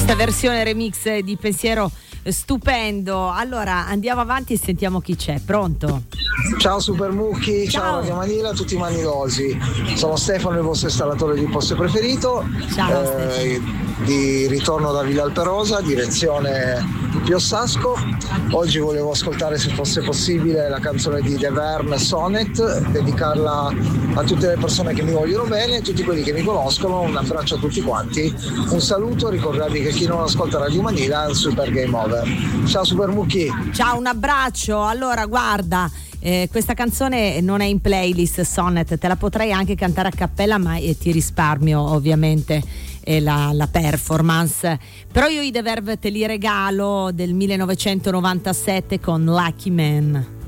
Questa versione remix di Pensiero stupendo. Allora andiamo avanti e sentiamo chi c'è. Pronto? Ciao Super Mucchi, ciao Radio Manila, a tutti i manilosi. Sono Stefano, il vostro installatore di posto preferito. Ciao di ritorno da Villa Alperosa, direzione Piossasco. Oggi volevo ascoltare, se fosse possibile, la canzone di The Verne, Sonnet, dedicarla a tutte le persone che mi vogliono bene, a tutti quelli che mi conoscono. Un abbraccio a tutti quanti, un saluto, ricordarvi che chi non ascolta Radio Manila è un super game over. Ciao Super Mucchi. Ciao, un abbraccio. Allora guarda, questa canzone non è in playlist Sonnet, te la potrei anche cantare a cappella, ma ti risparmio ovviamente la performance, però io i The Verve te li regalo, del 1997 con Lucky Man.